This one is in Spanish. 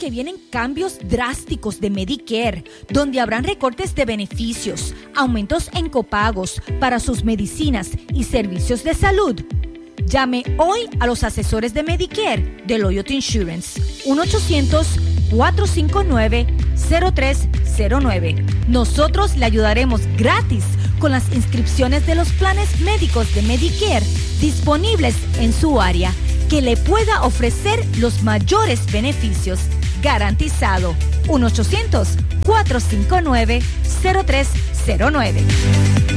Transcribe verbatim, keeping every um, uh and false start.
que vienen cambios drásticos de Medicare, donde habrán recortes de beneficios, aumentos en copagos para sus medicinas y servicios de salud. Llame hoy a los asesores de Medicare de Loyalty Insurance. uno ochocientos, cuatro cinco nueve, cero tres cero nueve. Nosotros le ayudaremos gratis con las inscripciones de los planes médicos de Medicare disponibles en su área, que le pueda ofrecer los mayores beneficios. Garantizado. uno ochocientos, cuatro cinco nueve, cero tres cero nueve.